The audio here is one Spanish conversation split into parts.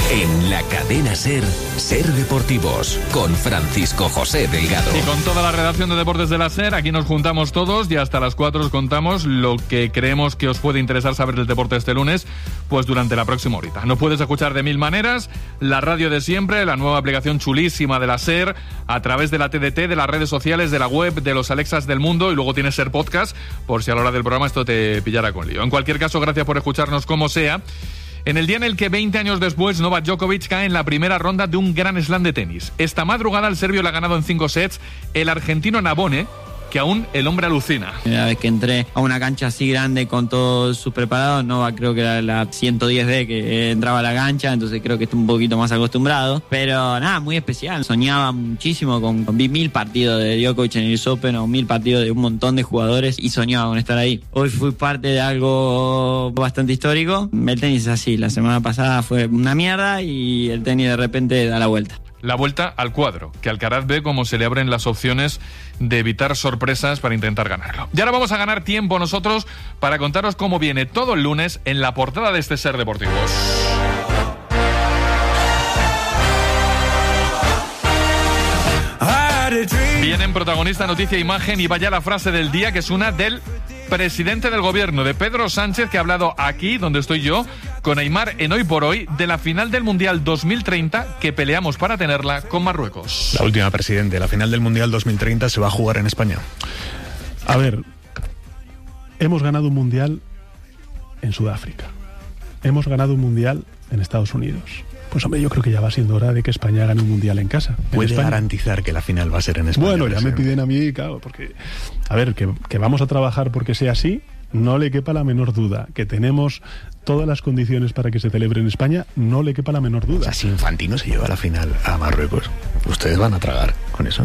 En la cadena SER, SER Deportivos, con Francisco José Delgado. Y con toda la redacción de Deportes de la SER, aquí nos juntamos todos y hasta las 4 os contamos lo que creemos que os puede interesar saber del deporte este lunes, pues durante la próxima horita. Nos puedes escuchar de mil maneras, la radio de siempre, la nueva aplicación chulísima de la SER, a través de la TDT, de las redes sociales, de la web, de los Alexas del mundo, y luego tienes SER Podcast, por si a la hora del programa esto te pillara con lío. En cualquier caso, gracias por escucharnos como sea. En el día en el que 20 años después Novak Djokovic cae en la primera ronda de un Grand Slam de tenis. Esta madrugada el serbio le ha ganado en 5 sets el argentino Nabone, que aún el hombre alucina. La vez que entré a una cancha así grande con todo sus preparados, Novak creo que era la 110D que entraba a la cancha, entonces creo que estoy un poquito más acostumbrado. Pero nada, muy especial. Soñaba muchísimo vi 1000 partidos de Djokovic en el US Open o 1000 partidos de un montón de jugadores y soñaba con estar ahí. Hoy fui parte de algo bastante histórico. El tenis es así, la semana pasada fue una mierda y el tenis de repente da la vuelta. La vuelta al cuadro, que Alcaraz ve cómo se le abren las opciones de evitar sorpresas para intentar ganarlo. Y ahora vamos a ganar tiempo nosotros para contaros cómo viene todo el lunes en la portada de este SER Deportivos. Vienen protagonista, noticia, imagen y vaya la frase del día, que es una del presidente del gobierno, de Pedro Sánchez, que ha hablado aquí, donde estoy yo, con Aimar en Hoy por Hoy, de la final del Mundial 2030, que peleamos para tenerla con Marruecos. La última, presidente, la final del Mundial 2030 se va a jugar en España. A ver, hemos ganado un Mundial en Sudáfrica, hemos ganado un Mundial en Estados Unidos. Pues hombre, yo creo que ya va siendo hora de que España gane un Mundial en casa. ¿Puede garantizar que la final va a ser en España? Bueno, ya me piden a mí, claro, porque... A ver, que vamos a trabajar porque sea así, no le quepa la menor duda. Que tenemos todas las condiciones para que se celebre en España, no le quepa la menor duda. O sea, si Infantino se lleva la final a Marruecos, ¿ustedes van a tragar con eso?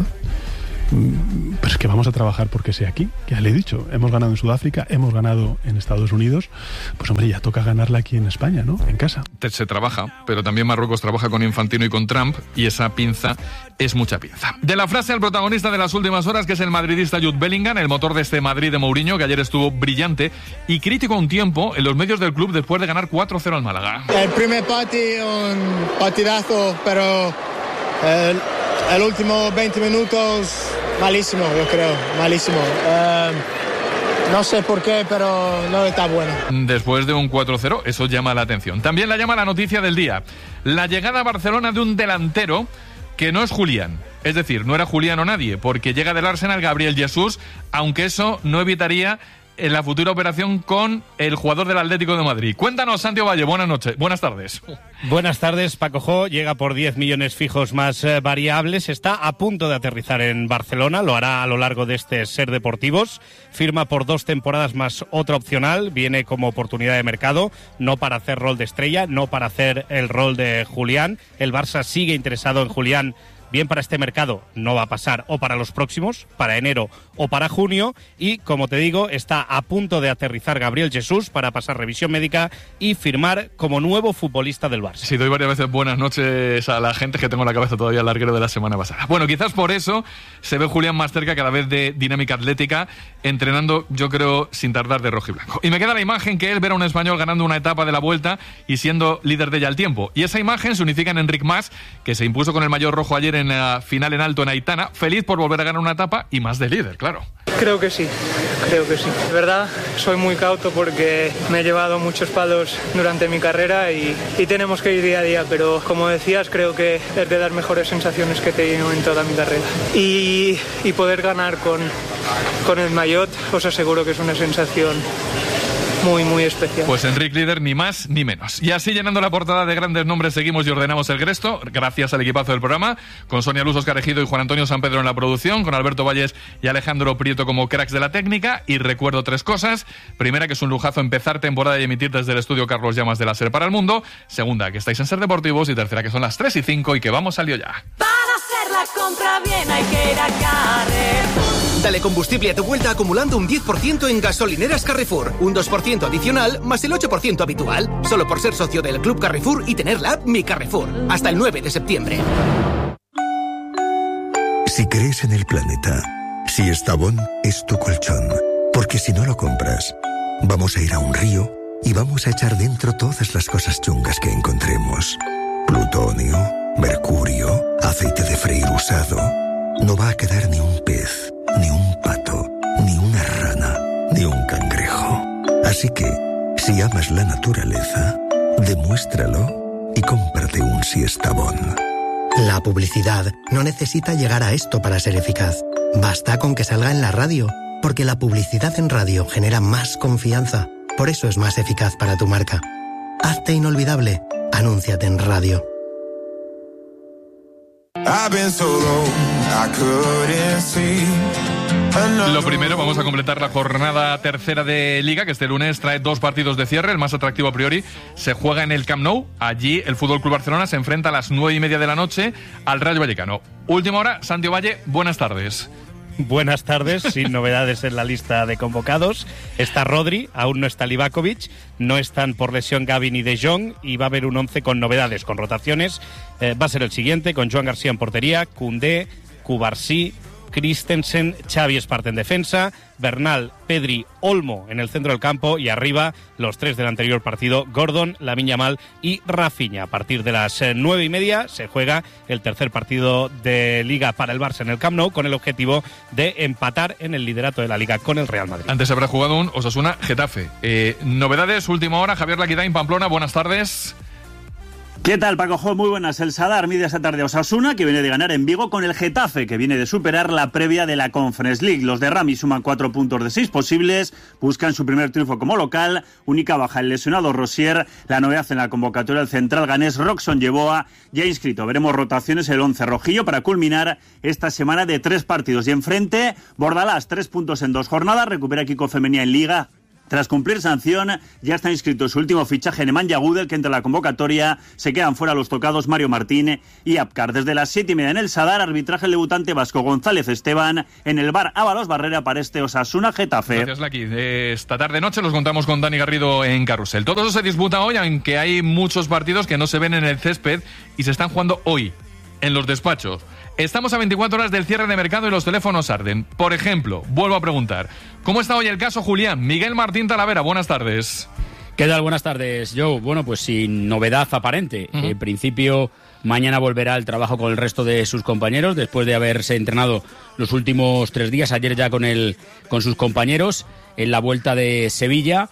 Pero es que vamos a trabajar porque sea aquí, ya le he dicho, hemos ganado en Sudáfrica, hemos ganado en Estados Unidos, pues hombre, ya toca ganarla aquí en España, ¿no? En casa. Se trabaja, pero también Marruecos trabaja con Infantino y con Trump, y esa pinza es mucha pinza. De la frase al protagonista de las últimas horas, que es el madridista Jude Bellingham, el motor de este Madrid de Mourinho, que ayer estuvo brillante y crítico a un tiempo en los medios del club después de ganar 4-0 al Málaga. El primer un partidazo, pero el último 20 minutos, malísimo, yo creo, malísimo. No sé por qué, pero no está bueno. Después de un 4-0, eso llama la atención. También la llama la noticia del día. La llegada a Barcelona de un delantero que no es Julián. Es decir, no era Julián o nadie, porque llega del Arsenal Gabriel Jesús, aunque eso no evitaría en la futura operación con el jugador del Atlético de Madrid. Cuéntanos, Santiago Valle, buenas tardes. Buenas tardes, Paco Jo. Llega por 10 millones fijos más variables. Está a punto de aterrizar en Barcelona. Lo hará a lo largo de este SER Deportivos. Firma por 2 temporadas más otra opcional. Viene como oportunidad de mercado, no para hacer rol de estrella, no para hacer el rol de Julián. El Barça sigue interesado en Julián, bien para este mercado, no va a pasar, o para los próximos, para enero o para junio, y como te digo, está a punto de aterrizar Gabriel Jesús para pasar revisión médica y firmar como nuevo futbolista del Barça. Sí, doy varias veces buenas noches a la gente, que tengo en la cabeza todavía el larguero de la semana pasada. Bueno, quizás por eso se ve Julián más cerca cada vez de dinámica atlética, entrenando, yo creo, sin tardar, de rojo y blanco. Y me queda la imagen que él ver a un español ganando una etapa de la Vuelta y siendo líder de ella al tiempo. Y esa imagen se unifica en Enric Mas, que se impuso con el maillot rojo ayer en la final en alto en Aitana, feliz por volver a ganar una etapa y más de líder, claro. Creo que sí. De verdad, soy muy cauto porque me he llevado muchos palos durante mi carrera y tenemos que ir día a día, pero como decías, creo que es de las mejores sensaciones que he tenido en toda mi carrera. Y poder ganar con el maillot, os aseguro que es una sensación muy, muy especial. Pues Enric líder, ni más ni menos. Y así, llenando la portada de grandes nombres, seguimos y ordenamos el resto, gracias al equipazo del programa, con Sonia Luz, Óscar Ejido y Juan Antonio San Pedro en la producción, con Alberto Valles y Alejandro Prieto como cracks de la técnica. Y recuerdo 3 cosas. Primera, que es un lujazo empezar temporada y emitir desde el estudio Carlos Llamas de la SER para el mundo. Segunda, que estáis en SER Deportivos. Y tercera, que son las 3:05 y que vamos al lío ya. Para hacer la compra bien hay que ir a Carrefour. Dale combustible a tu vuelta acumulando un 10% en gasolineras Carrefour. Un 2% adicional más el 8% habitual. Solo por ser socio del Club Carrefour y tener la app Mi Carrefour. Hasta el 9 de septiembre. Si crees en el planeta, si Estrabón es tu colchón. Porque si no lo compras, vamos a ir a un río y vamos a echar dentro todas las cosas chungas que encontremos. Plum mercurio, aceite de freír usado, no va a quedar ni un pez, ni un pato, ni una rana, ni un cangrejo. Así que, si amas la naturaleza, demuéstralo y cómprate un Siestabón. La publicidad no necesita llegar a esto para ser eficaz. Basta con que salga en la radio, porque la publicidad en radio genera más confianza. Por eso es más eficaz para tu marca. Hazte inolvidable. Anúnciate en radio. Lo primero, vamos a completar la jornada tercera de Liga, que este lunes trae 2 partidos de cierre. El más atractivo a priori se juega en el Camp Nou. Allí el FC Barcelona se enfrenta a las 9:30 de la noche al Rayo Vallecano. Última hora, Santi Valle, buenas tardes. Buenas tardes, sin novedades en la lista de convocados. Está Rodri, aún no está Livakovic, no están por lesión Gavi ni De Jong y va a haber un 11 con novedades, con rotaciones. Va a ser el siguiente, con Joan García en portería, Koundé, Cubarsí, Christensen, Xavi Espart en defensa, Bernal, Pedri, Olmo en el centro del campo y arriba los 3 del anterior partido, Gordon, Lamine Yamal y Rafinha. A partir de las 9:30 se juega el tercer partido de Liga para el Barça en el Camp Nou con el objetivo de empatar en el liderato de la Liga con el Real Madrid. Antes habrá jugado un Osasuna-Getafe. Novedades, última hora, Javier Laquidain, Pamplona, buenas tardes. ¿Qué tal, Paco Jo? Muy buenas. El Sadar mide esta tarde a Osasuna, que viene de ganar en Vigo, con el Getafe, que viene de superar la previa de la Conference League. Los de Rami suman 4 puntos de 6 posibles, buscan su primer triunfo como local. Única baja el lesionado Rosier. La novedad en la convocatoria del central ganés Roxon Yeboah, ya inscrito. Veremos rotaciones el 11 rojillo para culminar esta semana de 3 partidos. Y enfrente, Bordalás, 3 puntos en 2 jornadas, recupera Kiko Femenía en Liga. Tras cumplir sanción, ya está inscrito su último fichaje, Nemanja Gudel, que entra en la convocatoria. Se quedan fuera los tocados Mario Martín y Apcar. Desde las 7:30 en el Sadar, arbitraje el debutante vasco González Esteban. En el bar Ábalos Barrera para este Osasuna Getafe. Gracias, Laki. Esta tarde noche los contamos con Dani Garrido en Carrusel. Todo eso se disputa hoy, aunque hay muchos partidos que no se ven en el césped y se están jugando hoy, en los despachos. Estamos a 24 horas del cierre de mercado y los teléfonos arden. Por ejemplo, vuelvo a preguntar, ¿cómo está hoy el caso Julián? Miguel Martín Talavera, buenas tardes. ¿Qué tal? Buenas tardes, Joe. Bueno, pues sin novedad aparente. En principio, mañana volverá al trabajo con el resto de sus compañeros, después de haberse entrenado los últimos 3 días, ayer ya con sus compañeros, en la vuelta de Sevilla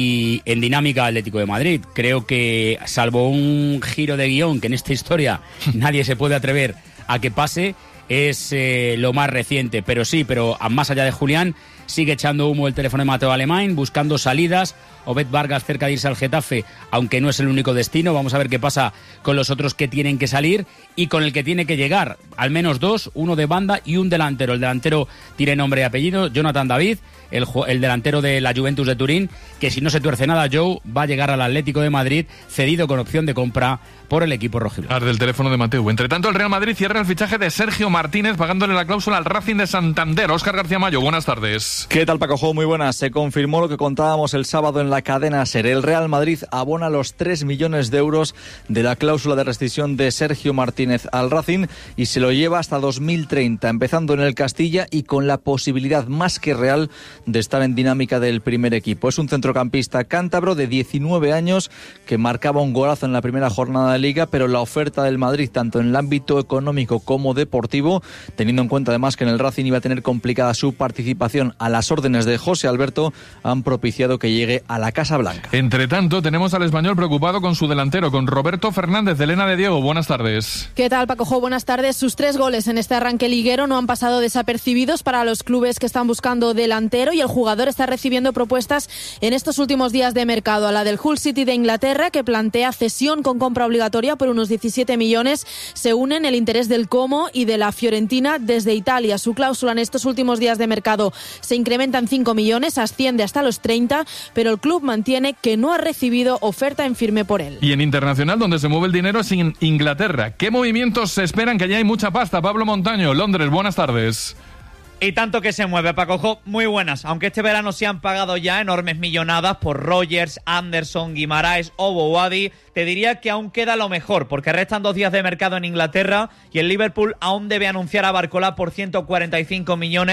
y en dinámica Atlético de Madrid. Creo que, salvo un giro de guión que en esta historia nadie se puede atrever a que pase, es lo más reciente. Pero más allá de Julián, sigue echando humo el teléfono de Mateo Alemán, buscando salidas. Obed Vargas cerca de irse al Getafe, aunque no es el único destino. Vamos a ver qué pasa con los otros que tienen que salir y con el que tiene que llegar. Al menos 2, uno de banda y un delantero. El delantero tiene nombre y apellido, Jonathan David, el delantero de la Juventus de Turín, que si no se tuerce nada, Joe, va a llegar al Atlético de Madrid, cedido con opción de compra por el equipo rojiblanco. Del teléfono de Mateo. Entre tanto, el Real Madrid cierra el fichaje de Sergio Martínez, pagándole la cláusula al Racing de Santander. Óscar García Mayo, buenas tardes. ¿Qué tal, Paco Jo? Muy buenas. Se confirmó lo que contábamos el sábado en la cadena SER. El Real Madrid abona los 3 millones de euros de la cláusula de rescisión de Sergio Martínez al Racing y se lo lleva hasta 2030, empezando en el Castilla y con la posibilidad más que real de estar en dinámica del primer equipo. Es un centrocampista cántabro de 19 años que marcaba un golazo en la primera jornada de Liga, pero la oferta del Madrid, tanto en el ámbito económico como deportivo, teniendo en cuenta además que en el Racing iba a tener complicada su participación a las órdenes de José Alberto, han propiciado que llegue a la Casa Blanca. Entre tanto, tenemos al español preocupado con su delantero, con Roberto Fernández. Elena de Diego, buenas tardes. ¿Qué tal, Paco Jo? Buenas tardes. Sus 3 goles en este arranque liguero no han pasado desapercibidos para los clubes que están buscando delantero, y el jugador está recibiendo propuestas en estos últimos días de mercado. A la del Hull City de Inglaterra, que plantea cesión con compra obligatoria por unos 17 millones, se unen el interés del Como y de la Fiorentina desde Italia. Su cláusula en estos últimos días de mercado se incrementa en 5 millones, asciende hasta los 30, pero el club mantiene que no ha recibido oferta en firme por él. Y en internacional, donde se mueve el dinero, es en Inglaterra. ¿Qué movimientos se esperan? Que ya hay mucha pasta. Pablo Montaño, Londres, buenas tardes. Y tanto que se mueve, Paco Jo, muy buenas. Aunque este verano se han pagado ya enormes millonadas por Rogers, Anderson, Guimaraes o Bouhaddi, te diría que aún queda lo mejor, porque restan 2 días de mercado en Inglaterra y el Liverpool aún debe anunciar a Barcola por 145 millones,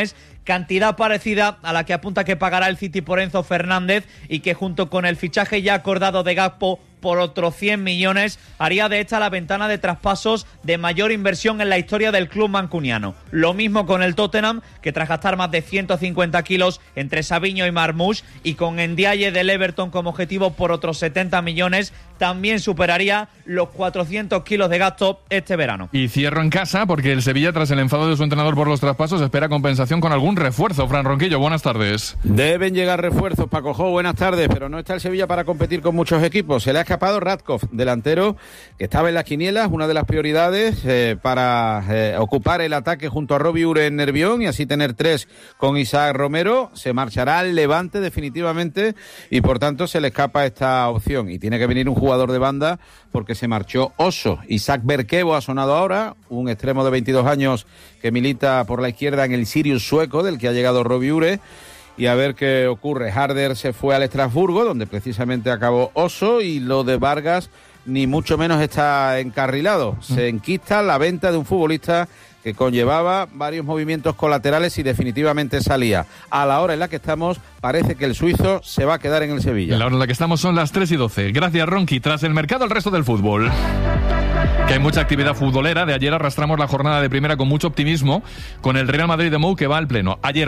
cantidad parecida a la que apunta que pagará el City por Enzo Fernández y que junto con el fichaje ya acordado de Gakpo por otros 100 millones, haría de esta la ventana de traspasos de mayor inversión en la historia del club mancuniano. Lo mismo con el Tottenham, que tras gastar más de 150 kilos entre Savinho y Marmoush, y con Ndiaye del Everton como objetivo por otros 70 millones, también superaría los 400 kilos de gasto este verano. Y cierro en casa porque el Sevilla, tras el enfado de su entrenador por los traspasos, espera compensación con algún refuerzo. Fran Ronquillo, buenas tardes. Deben llegar refuerzos, Paco. Buenas tardes, pero no está el Sevilla para competir con muchos equipos. Se le ha escapado Radkov, delantero que estaba en las quinielas, una de las prioridades para ocupar el ataque junto a Robbie Ure en Nervión y así tener 3 con Isaac Romero. Se marchará al Levante definitivamente y por tanto se le escapa esta opción y tiene que venir un jugador de banda porque se marchó Oso. Isaac Berkevo ha sonado ahora, un extremo de 22 años que milita por la izquierda en el Sirius sueco, del que ha llegado Robbie Ure. Y a ver qué ocurre. Harder se fue al Estrasburgo, donde precisamente acabó Oso, y lo de Vargas ni mucho menos está encarrilado. Se enquista la venta de un futbolista que conllevaba varios movimientos colaterales y definitivamente salía. A la hora en la que estamos, parece que el suizo se va a quedar en el Sevilla. La hora en la que estamos son las 3:12. Gracias, Ronqui. Tras el mercado, el resto del fútbol. Que hay mucha actividad futbolera. De ayer arrastramos la jornada de primera con mucho optimismo, con el Real Madrid de Mou que va al pleno. Ayer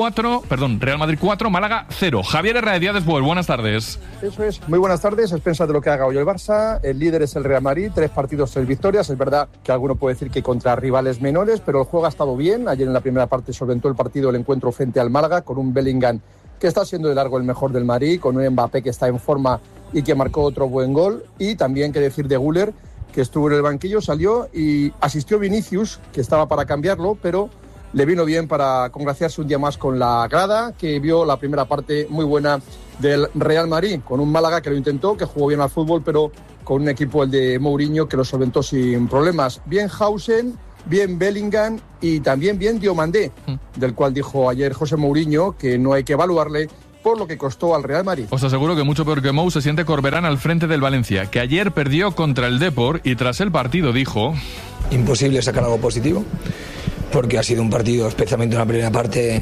Real Madrid 4, Málaga 0. Javier Herrera después, buenas tardes. Eso es, muy buenas tardes. A expensas de lo que haga hoy el Barça, el líder es el Real Madrid, 3 partidos, 6 victorias. Es verdad que alguno puede decir que contra rivales menores, pero el juego ha estado bien. Ayer en la primera parte solventó el partido el encuentro frente al Málaga, con un Bellingham que está siendo de largo el mejor del Madrid, con un Mbappé que está en forma y que marcó otro buen gol. Y también que decir de Güler, que estuvo en el banquillo, salió y asistió Vinicius, que estaba para cambiarlo, pero le vino bien para congraciarse un día más con la grada, que vio la primera parte muy buena del Real Madrid, con un Málaga que lo intentó, que jugó bien al fútbol, pero con un equipo, el de Mourinho, que lo solventó sin problemas. Bien Hausen, bien Bellingham y también bien Diomandé, del cual dijo ayer José Mourinho que no hay que evaluarle por lo que costó al Real Madrid. Os aseguro que mucho peor que Mou se siente Corberán al frente del Valencia, que ayer perdió contra el Depor y tras el partido dijo: imposible sacar algo positivo, porque ha sido un partido, especialmente en la primera parte,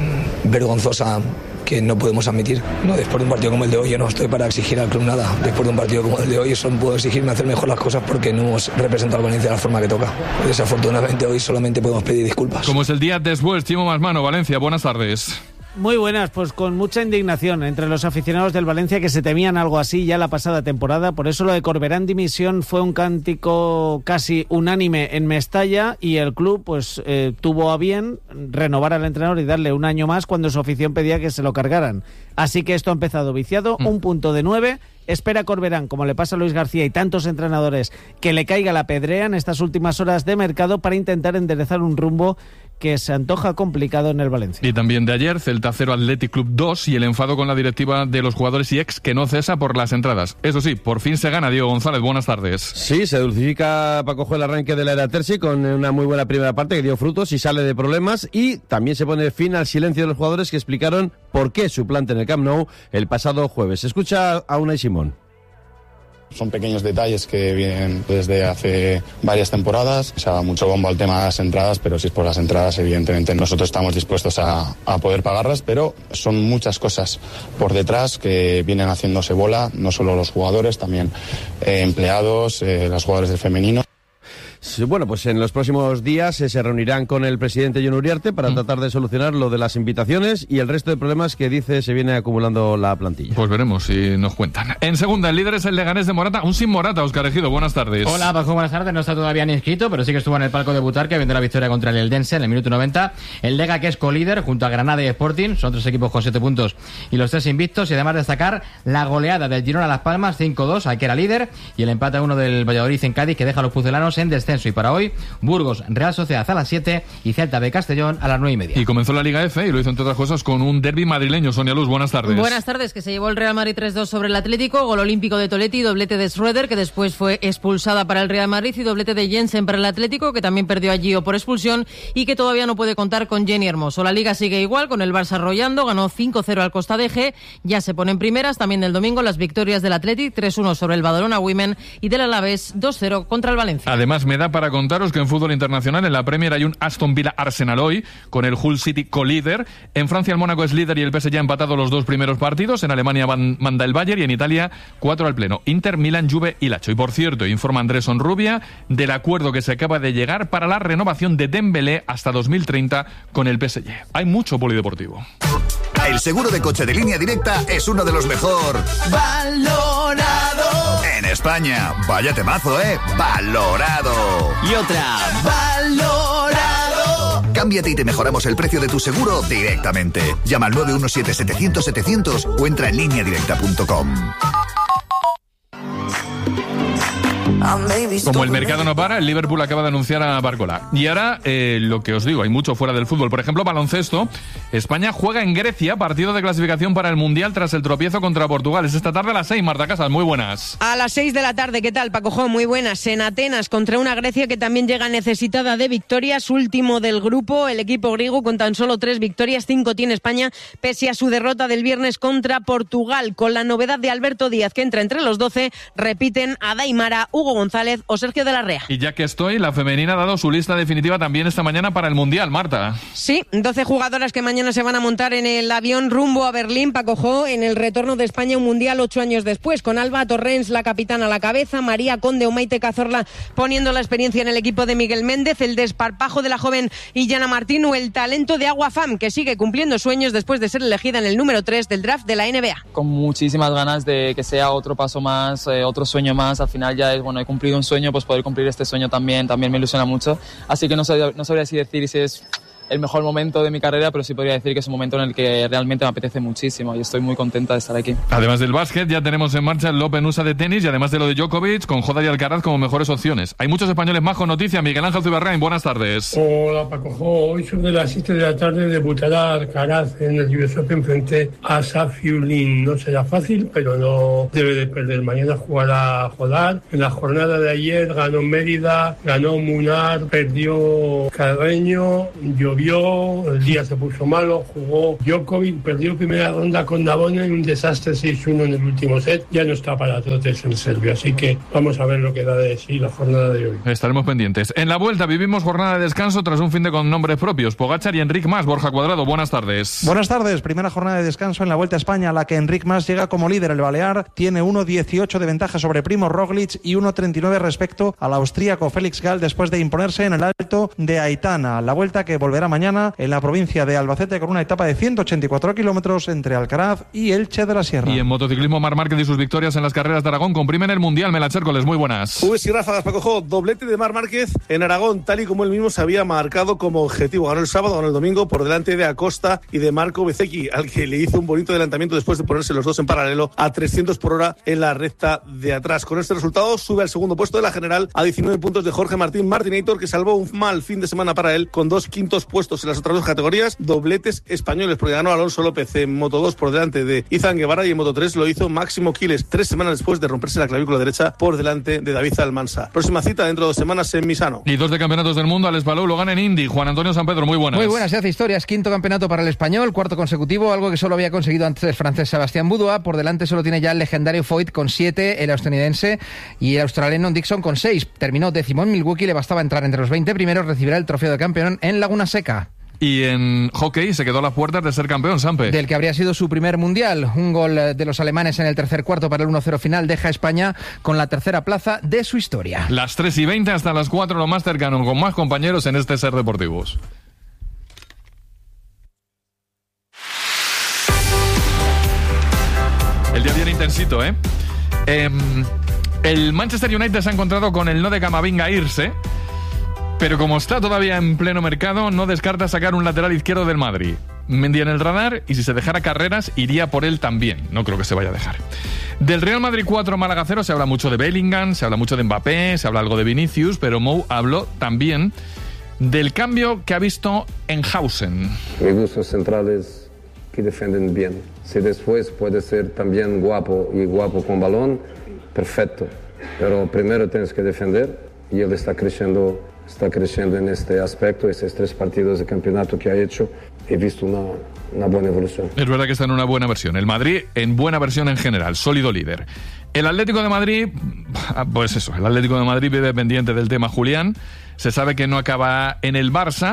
vergonzosa, que no podemos admitir. No, después de un partido como el de hoy, yo no estoy para exigir al club nada. Después de un partido como el de hoy, solo puedo exigirme hacer mejor las cosas porque no hemos representado al Valencia de la forma que toca. Desafortunadamente hoy solamente podemos pedir disculpas. Como es el día después, Chimo Masmano, Valencia, buenas tardes. Muy buenas, pues con mucha indignación entre los aficionados del Valencia que se temían algo así ya la pasada temporada. Por eso lo de Corberán dimisión fue un cántico casi unánime en Mestalla y el club pues tuvo a bien renovar al entrenador y darle un año más cuando su afición pedía que se lo cargaran. Así que esto ha empezado viciado, un punto de 9. Espera Corberán, como le pasa a Luis García y tantos entrenadores, que le caiga la pedrea en estas últimas horas de mercado para intentar enderezar un rumbo que se antoja complicado en el Valencia. Y también de ayer, Celta 0, Athletic Club 2 y el enfado con la directiva de los jugadores y ex que no cesa por las entradas. Eso sí, por fin se gana. Diego González, buenas tardes. Sí, se dulcifica Paco el arranque de la era Terzi con una muy buena primera parte que dio frutos y sale de problemas, y también se pone fin al silencio de los jugadores que explicaron por qué suplante en el Camp Nou el pasado jueves. Escucha a Unai Simón. Son pequeños detalles que vienen desde hace varias temporadas. Se da mucho bombo al tema de las entradas, pero si es por las entradas, evidentemente nosotros estamos dispuestos a poder pagarlas, pero son muchas cosas por detrás que vienen haciéndose bola, no solo los jugadores, también empleados, los jugadores del femenino. Bueno, pues en los próximos días se reunirán con el presidente Jon Uriarte para tratar de solucionar lo de las invitaciones y el resto de problemas que dice se viene acumulando la plantilla. Pues veremos si nos cuentan. En segunda, el líder es el Leganés de Morata, aún sin Morata. Óscar Ejido, buenas tardes. Hola, Paco, buenas tardes. No está todavía ni inscrito, pero sí que estuvo en el palco de Butarque viendo la victoria contra el Eldense en el minuto 90. El Lega, que es colíder junto a Granada y Sporting, son 3 equipos con 7 puntos y los 3 invictos, y además destacar la goleada del Girona a Las Palmas 5-2, al que era líder, y el empate a 1 del Valladolid en Cádiz, que deja a los pucelanos en descenso. Y para hoy, Burgos, Real Sociedad a las 7 y Celta de Castellón a las 9:30. Y comenzó la Liga F y lo hizo entre otras cosas con un derbi madrileño. Sonia Luz, buenas tardes. Buenas tardes, que se llevó el Real Madrid 3-2 sobre el Atlético, gol olímpico de Toletti, doblete de Schroeder, que después fue expulsada para el Real Madrid, y doblete de Jensen para el Atlético, que también perdió a Gio por expulsión y que todavía no puede contar con Jenny Hermoso. La Liga sigue igual, con el Barça arrollando, ganó 5-0 al Costa Deje, ya se ponen primeras. También del domingo las victorias del Athletic, 3-1 sobre el Badalona Women y del Alavés 2-0 contra el Valencia. Además, medalla da para contaros que en fútbol internacional, en la Premier hay un Aston Villa-Arsenal hoy, con el Hull City colíder. En Francia el Mónaco es líder y el PSG ha empatado los 2 primeros partidos. En Alemania manda el Bayern y en Italia 4 al pleno. Inter, Milan, Juve y Lazio. Y por cierto, informa Andrés Onrubia del acuerdo que se acaba de llegar para la renovación de Dembélé hasta 2030 con el PSG. Hay mucho polideportivo. El seguro de coche de Línea Directa es uno de los mejor valorado en España. Vaya temazo, ¿eh? Valorado. Y otra, valorado. Cámbiate y te mejoramos el precio de tu seguro directamente. Llama al 917-700-700 o entra en lineadirecta.com. Como el mercado no para, el Liverpool acaba de anunciar a Barcola. Y ahora, lo que os digo, hay mucho fuera del fútbol. Por ejemplo, baloncesto. España juega en Grecia, partido de clasificación para el Mundial tras el tropiezo contra Portugal. Es esta tarde a las 6, Marta Casas, muy buenas. A las 6 de la tarde, ¿qué tal, Paco Jo? Muy buenas. En Atenas, contra una Grecia que también llega necesitada de victorias, último del grupo. El equipo griego con tan solo 3 victorias, 5 tiene España, pese a su derrota del viernes contra Portugal. Con la novedad de Alberto Díaz, que entra entre los 12, repiten a Daimara, Hugo González o Sergio de la Rea. Y ya que estoy, la femenina ha dado su lista definitiva también esta mañana para el Mundial, Marta. Sí, 12 jugadoras que mañana se van a montar en el avión rumbo a Berlín, Paco Jo, en el retorno de España a un Mundial 8 años después, con Alba Torrens, la capitana, a la cabeza, María Conde o Maite Cazorla poniendo la experiencia en el equipo de Miguel Méndez, el desparpajo de la joven Illana Martín o el talento de Agua Fam, que sigue cumpliendo sueños después de ser elegida en el número 3 del draft de la NBA. Con muchísimas ganas de que sea otro paso más, otro sueño más. Al final ya es, bueno, he cumplido un sueño, pues poder cumplir este sueño también me ilusiona mucho. Así que no sabría si decir si es el mejor momento de mi carrera, pero sí podría decir que es un momento en el que realmente me apetece muchísimo y estoy muy contenta de estar aquí. Además del básquet, ya tenemos en marcha el Open USA de tenis y además de lo de Djokovic, con Joda y Alcaraz como mejores opciones. Hay muchos españoles más con noticia. Miguel Ángel Zuberrain, buenas tardes. Hola, Paco Jo. Hoy sobre las 7 de la tarde debutará Alcaraz en el US Open frente a Safiullin. No será fácil, pero no debe de perder. Mañana jugará Jodar. En la jornada de ayer ganó Mérida, ganó Munar, perdió Carreño, llovió, el día se puso malo, jugó Djokovic, perdió primera ronda con Navone en un desastre 6-1 en el último set. Ya no está para trotes en Serbia, así que vamos a ver lo que da de sí la jornada de hoy. Estaremos pendientes. En la vuelta vivimos jornada de descanso tras un fin de con nombres propios. Pogačar y Enric Mas. Borja Cuadrado, buenas tardes. Buenas tardes. Primera jornada de descanso en la Vuelta a España, a la que Enric Mas llega como líder. El balear tiene 1.18 de ventaja sobre Primo Roglic y 1.39 respecto al austríaco Félix Gall después de imponerse en el Alto de Aitana. La Vuelta que volverá mañana en la provincia de Albacete con una etapa de 184 kilómetros entre Alcaraz y Elche de la Sierra. Y en motociclismo, Marc Márquez y sus victorias en las carreras de Aragón comprimen el Mundial. Mela Chércoles, muy buenas. Uy, sí, ráfagas, Paco Jo. Doblete de Marc Márquez en Aragón, tal y como él mismo se había marcado como objetivo. Ganó el sábado, ganó el domingo por delante de Acosta y de Marco Bezzecchi, al que le hizo un bonito adelantamiento después de ponerse los dos en paralelo a 300 por hora en la recta de atrás. Con este resultado sube al segundo puesto de la general a 19 puntos de Jorge Martín Martinator, que salvó un mal fin de semana para él con 2 quintos puestos en las otras 2 categorías. Dobletes españoles, porque ganó Alonso López en Moto 2 por delante de Izan Guevara y en Moto 3 lo hizo Máximo Quiles 3 semanas después de romperse la clavícula derecha por delante de David Almansa. Próxima cita dentro de 2 semanas en Misano. Y 2 de campeonatos del mundo, Alex Palou lo gana en Indy. Juan Antonio San Pedro, muy buenas. Muy buenas, se hace historia, es 5º campeonato para el español, 4º consecutivo, algo que solo había conseguido antes el francés Sebastián Boudoir. Por delante solo tiene ya el legendario Foyt con 7, el estadounidense y el australiano Dixon con 6. Terminó 10º en Milwaukee, le bastaba entrar entre los 20 primeros, recibirá el trofeo de campeón en Laguna Seca. Y en hockey se quedó a las puertas de ser campeón, Sampe. Del que habría sido su primer mundial. Un gol de los alemanes en el tercer cuarto para el 1-0 final deja a España con la tercera plaza de su historia. Las 3:20 hasta las 4, lo más cercano, con más compañeros en este Ser Deportivos. El día viene intensito, ¿eh? El Manchester United se ha encontrado con el no de Camavinga irse. Pero como está todavía en pleno mercado, no descarta sacar un lateral izquierdo del Madrid. Mendy en el radar, y si se dejara Carreras, iría por él también. No creo que se vaya a dejar. Del Real Madrid 4, Málaga 0, se habla mucho de Bellingham, se habla mucho de Mbappé, se habla algo de Vinicius, pero Mou habló también del cambio que ha visto en Hausen. Me gustan centrales que defienden bien. Si después puede ser también guapo y guapo con balón, perfecto. Pero primero tienes que defender y él está creciendo en este aspecto. Estos 3 partidos de campeonato que ha hecho, he visto una buena evolución. Es verdad que está en una buena versión. El Madrid en buena versión en general, sólido líder. El Atlético de Madrid, pues eso, el Atlético de Madrid vive pendiente del tema Julián. Se sabe que no acaba en el Barça,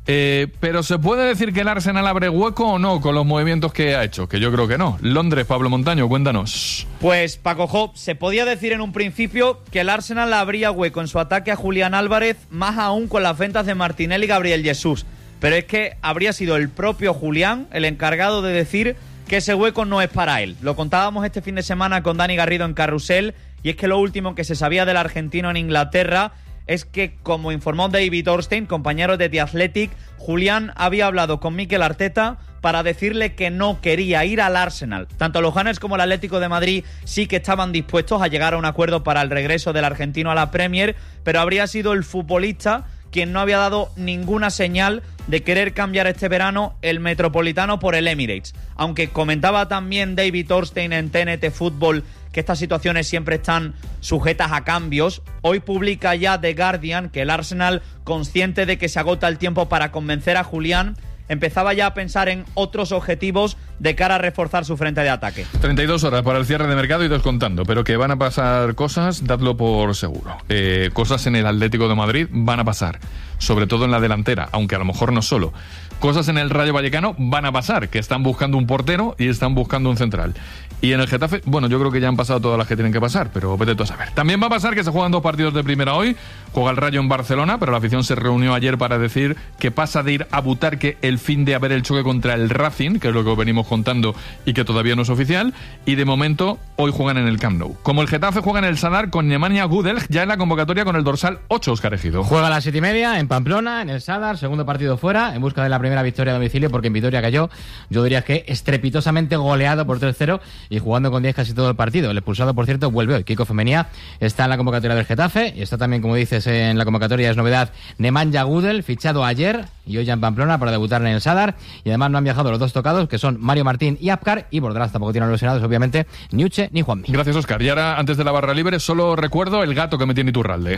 pero ¿se puede decir que el Arsenal abre hueco o no con los movimientos que ha hecho? Que yo creo que no. Londres, Pablo Montaño, cuéntanos. Pues, Paco Jo, se podía decir en un principio que el Arsenal abría hueco en su ataque a Julián Álvarez, más aún con las ventas de Martinelli y Gabriel Jesús. Pero es que habría sido el propio Julián el encargado de decir que ese hueco no es para él. Lo contábamos este fin de semana con Dani Garrido en Carrusel, y es que lo último que se sabía del argentino en Inglaterra es que, como informó David Ornstein, compañero de The Athletic, Julián había hablado con Mikel Arteta para decirle que no quería ir al Arsenal. Tanto los Gunners como el Atlético de Madrid sí que estaban dispuestos a llegar a un acuerdo para el regreso del argentino a la Premier, pero habría sido el futbolista quien no había dado ninguna señal de querer cambiar este verano el Metropolitano por el Emirates. Aunque comentaba también David Ornstein en TNT Fútbol que estas situaciones siempre están sujetas a cambios, hoy publica ya The Guardian que el Arsenal, consciente de que se agota el tiempo para convencer a Julián, empezaba ya a pensar en otros objetivos de cara a reforzar su frente de ataque. 32 horas para el cierre de mercado y descontando, pero que van a pasar cosas, dadlo por seguro. Cosas en el Atlético de Madrid van a pasar, sobre todo en la delantera, aunque a lo mejor no solo. Cosas en el Rayo Vallecano van a pasar, que están buscando un portero y están buscando un central. Y en el Getafe, bueno, yo creo que ya han pasado todas las que tienen que pasar, pero vete tú a saber. También va a pasar que se juegan 2 partidos de primera hoy. Juega el Rayo en Barcelona, pero la afición se reunió ayer para decir que pasa de ir a Butarque el fin de haber el choque contra el Racing, que es lo que venimos contando y que todavía no es oficial. Y de momento, hoy juegan en el Camp Nou. Como el Getafe juega en el Sadar con Nemanja Gudelj, ya en la convocatoria con el dorsal 8, Óscar Ejido. Juega a las 7:30 en Pamplona, en el Sadar, segundo partido fuera, en busca de la primera victoria a domicilio, porque en Vitoria cayó, yo diría que estrepitosamente goleado por 3-0 y jugando con 10 casi todo el partido. El expulsado, por cierto, vuelve hoy. Kiko Femenía está en la convocatoria del Getafe y está también, como dices, en la convocatoria, es novedad, Nemanja Gudelj, fichado ayer y hoy ya en Pamplona para debutar en el Sadar. Y además no han viajado los 2 tocados, que son Mario Martín y Apcar, y Bordelas tampoco tienen los lesionados, obviamente, ni Uche ni Juanmi. Gracias, Óscar. Y ahora, antes de la barra libre, solo recuerdo el gato que me tiene Iturralde.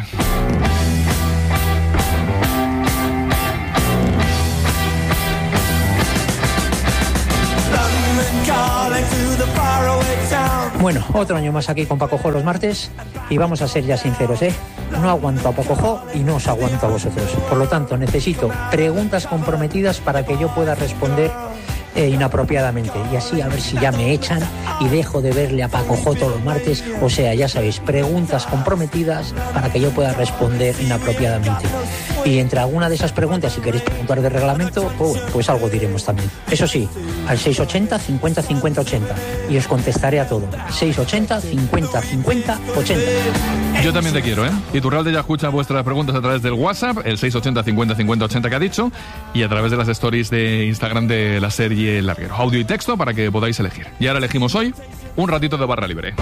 Bueno, otro año más aquí con Paco Jo los martes y vamos a ser ya sinceros, no aguanto a Paco Jo y no os aguanto a vosotros. Por lo tanto, necesito preguntas comprometidas para que yo pueda responder inapropiadamente, y así a ver si ya me echan y dejo de verle a Paco Jo todos los martes. O sea, ya sabéis, preguntas comprometidas para que yo pueda responder inapropiadamente. Y entre alguna de esas preguntas, si queréis preguntar de reglamento, pues algo diremos también. Eso sí, al 680 50 50 80 y os contestaré a todo. 680 50 50 80. Yo también te quiero, Iturralde ya escucha vuestras preguntas a través del WhatsApp, el 680 50 50 80 que ha dicho, y a través de las stories de Instagram de la serie El Larguero. Audio y texto para que podáis elegir. Y ahora elegimos hoy un ratito de barra libre.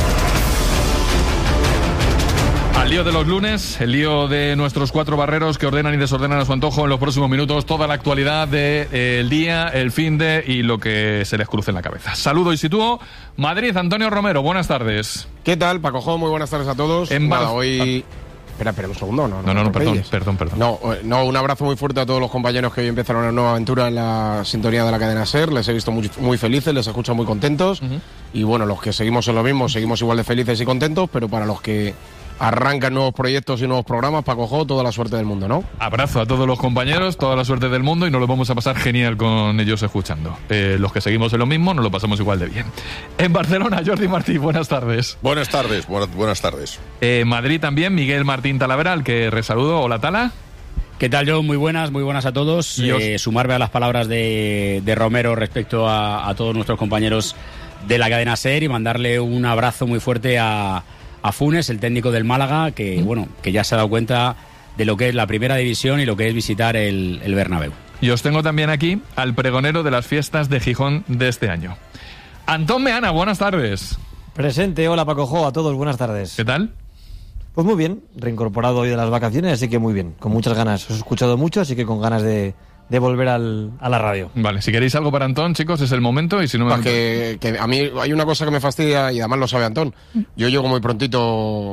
Al lío de los lunes, el lío de nuestros 4 barreros que ordenan y desordenan a su antojo en los próximos minutos toda la actualidad del día, el finde y lo que se les cruce en la cabeza. Saludo y sitúo Madrid. Antonio Romero, buenas tardes. ¿Qué tal, Paco Jo? Muy buenas tardes a todos. Hoy... Espera un segundo. No, perdón. No, un abrazo muy fuerte a todos los compañeros que hoy empezaron una nueva aventura en la sintonía de la cadena SER. Les he visto muy felices, les escucho muy contentos. Y bueno, los que seguimos en lo mismo, seguimos igual de felices y contentos, pero para los que arrancan nuevos proyectos y nuevos programas, Paco Jo, toda la suerte del mundo, ¿no? Abrazo a todos los compañeros, toda la suerte del mundo, y nos lo vamos a pasar genial con ellos escuchando. Los que seguimos en lo mismo, nos lo pasamos igual de bien. En Barcelona, Jordi Martí, buenas tardes. Buenas tardes. Madrid también, Miguel Martín Talavera, al que resaludo. Hola, Tala. ¿Qué tal, John? Muy buenas a todos. Sumarme a las palabras de Romero respecto a todos nuestros compañeros de la cadena SER y mandarle un abrazo muy fuerte a Funes, el técnico del Málaga, que ya se ha dado cuenta de lo que es la primera división y lo que es visitar el Bernabéu. Y os tengo también aquí al pregonero de las fiestas de Gijón de este año. Antón Meana, buenas tardes. Presente, hola Paco Jo, a todos, buenas tardes. ¿Qué tal? Pues muy bien, reincorporado hoy de las vacaciones, así que muy bien, con muchas ganas. Os he escuchado mucho, así que con ganas de volver a la radio. Vale, si queréis algo para Antón, chicos, es el momento, y si no... Que a mí hay una cosa que me fastidia, y además lo sabe Antón. Yo llego muy prontito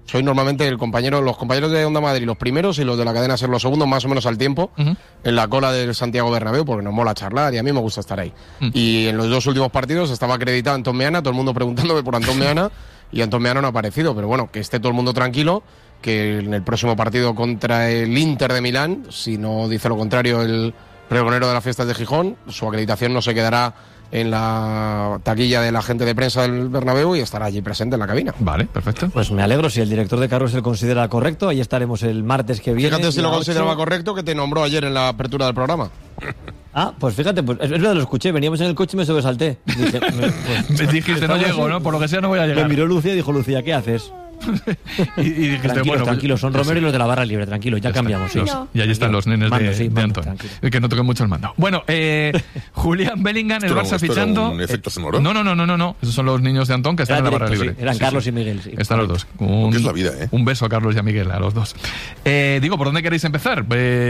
soy normalmente los compañeros de Onda Madrid los primeros y los de la cadena SER los segundos, más o menos al tiempo, en la cola del Santiago Bernabéu, porque nos mola charlar y a mí me gusta estar ahí. Y en los 2 últimos partidos estaba acreditado Antón Meana, todo el mundo preguntándome por Antón Meana, y Antón Meana no ha aparecido, pero bueno, que esté todo el mundo tranquilo, que en el próximo partido contra el Inter de Milán, si no dice lo contrario el pregonero de las fiestas de Gijón, su acreditación no se quedará en la taquilla de la gente de prensa del Bernabéu y estará allí presente en la cabina. Vale, perfecto. Pues me alegro, si el director de carros lo considera correcto, ahí estaremos el martes que viene. Fíjate si lo consideraba correcto, que te nombró ayer en la apertura del programa. Ah, pues fíjate, pues es verdad, lo escuché, veníamos en el coche y me sobresalté. Dije, dijiste, no llego, ¿no? Por lo que sea no voy a llegar. Me miró Lucía y dijo, Lucía, ¿qué haces? y dijiste, tranquilo, son Romero y los de la barra libre, tranquilo, ya cambiamos. Sí. Y allí están los nenes de Antón. Que no toquen mucho el mando. Bueno, Julián Bellingham, el Barça fichando. ¿Un efecto sonoro? No. Esos son los niños de Antón que están en la barra libre. Sí. Eran Carlos y Miguel, sí. Están los dos. ¿Qué es la vida, Un beso a Carlos y a Miguel, a los dos. Digo, ¿por dónde queréis empezar?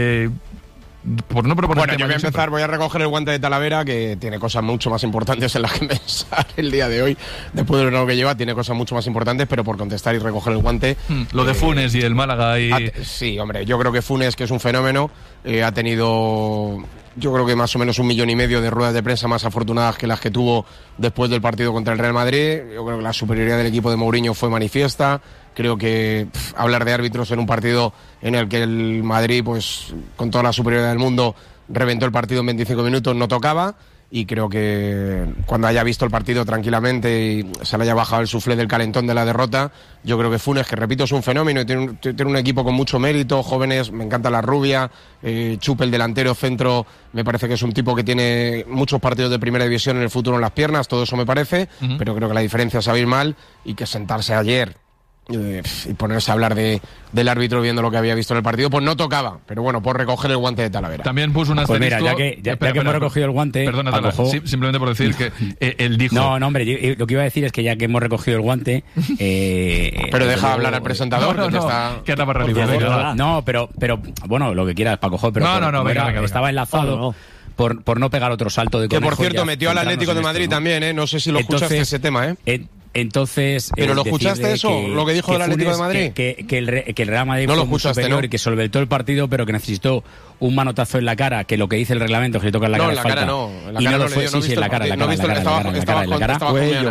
Por no proponer. Bueno, yo voy a empezar, voy a recoger el guante de Talavera, que tiene cosas mucho más importantes en las que pensar el día de hoy. Después de lo que lleva, tiene cosas mucho más importantes, pero por contestar y recoger el guante. Lo de Funes y el Málaga y. Sí, hombre, yo creo que Funes, que es un fenómeno, ha tenido, yo creo que más o menos 1,5 millones de ruedas de prensa más afortunadas que las que tuvo después del partido contra el Real Madrid. Yo creo que la superioridad del equipo de Mourinho fue manifiesta. Creo que hablar de árbitros en un partido en el que el Madrid, pues con toda la superioridad del mundo, reventó el partido en 25 minutos, no tocaba. Y creo que cuando haya visto el partido tranquilamente y se le haya bajado el suflé del calentón de la derrota, yo creo que Funes, que repito, es un fenómeno y tiene un equipo con mucho mérito, jóvenes, me encanta la rubia, Chupe, el delantero centro, me parece que es un tipo que tiene muchos partidos de primera división en el futuro en las piernas, todo eso me parece, pero creo que la diferencia es abismal y que sentarse ayer y ponerse a hablar del árbitro viendo lo que había visto en el partido, pues no tocaba, pero bueno, por recoger el guante de Talavera. También puso un asterisco. Pues mira, ya que hemos recogido el guante, perdona, simplemente por decir que él dijo. No, hombre, lo que iba a decir es que ya que hemos recogido el guante, pero deja hablar al presentador. No, pero bueno, lo que quieras, Paco, pero venga, estaba enlazado. Por no pegar otro salto de conejo. Que por cierto metió al Atlético de Madrid también, no sé si lo escuchaste ese tema, Entonces, ¿pero lo escuchaste eso? ¿Lo que dijo del Atlético de Madrid? Que el Real Madrid no fue lo muy superior, ¿no? Y que solventó el partido, pero que necesitó un manotazo en la cara, que lo que dice el reglamento, que le toca en la cara. No, en la cara no. Y no lo fue, sí, en la cara, en la cara.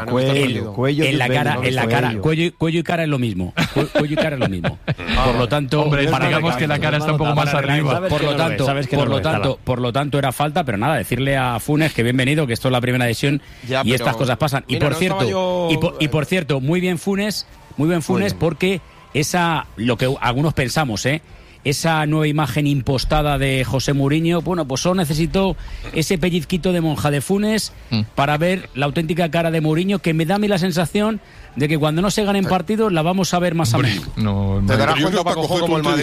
Cuello y cara es lo mismo. Cuello y cara es lo mismo. Por lo tanto, digamos que la cara está un poco más arriba. Por lo tanto, era falta, pero nada, decirle a Funes que bienvenido, que esto es la primera decisión y estas cosas pasan. Y por cierto, muy bien Funes, porque lo que algunos pensamos, esa nueva imagen impostada de José Mourinho, bueno, pues solo necesitó ese pellizquito de monja de Funes para ver la auténtica cara de Mourinho, que me da a mí la sensación de que cuando no se ganen partidos la vamos a ver más a menudo. Te darás cuenta, Paco, como el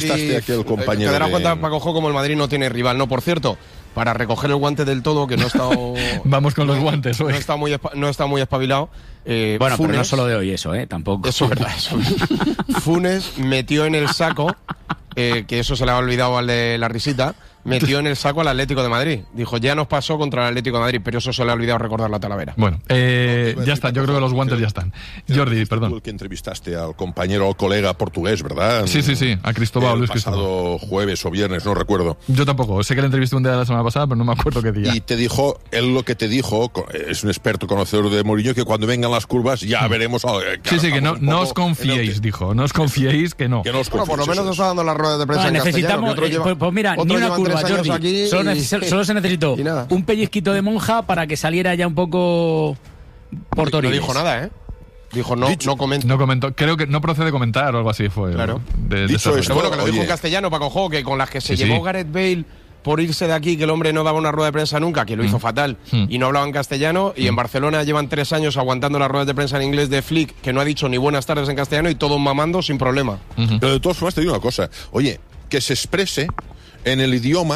Madrid no tiene rival. No, por cierto, para recoger el guante del todo, que no ha estado... Vamos con los guantes hoy. No está muy espabilado. Bueno, Funes, pero no solo de hoy eso, tampoco. Eso es verdad. Funes metió en el saco, que eso se le ha olvidado al de la risita, metió en el saco al Atlético de Madrid. Dijo, ya nos pasó contra el Atlético de Madrid, pero eso se le ha olvidado recordar la Talavera. Bueno, ya está, yo creo que los guantes ya están. Jordi, perdón. Tú el que entrevistaste al compañero o colega portugués, ¿verdad? Sí, a Cristóbal, Luis Cristóbal. Pasado jueves o viernes, no recuerdo. Yo tampoco, sé que le entrevisté un día de la semana pasada, pero no me acuerdo qué día. Y te dijo, él lo que te dijo, es un experto conocedor de Mourinho, que cuando vengan las curvas ya veremos... sí, que no os confiéis, dijo, no os confiéis que no. Que no os confiéis, por lo menos nos está dando las ruedas de prensa en necesitamos, castellano. Pues mira, ni una curva, Jordi. Solo se necesitó un pellizquito de monja para que saliera ya un poco por Torines. No dijo nada, Dijo, no comento. No comentó. Creo que no procede comentar o algo así fue. Claro. Dicho esto, bueno, que lo dijo en castellano, Paco, que con las que se llevó Gareth Bale por irse de aquí, que el hombre no daba una rueda de prensa nunca, que lo hizo fatal, y no hablaba en castellano, y en Barcelona llevan 3 años aguantando las ruedas de prensa en inglés de Flick, que no ha dicho ni buenas tardes en castellano, y todos mamando sin problema. Pero de todas formas te digo una cosa, oye, que se exprese en el idioma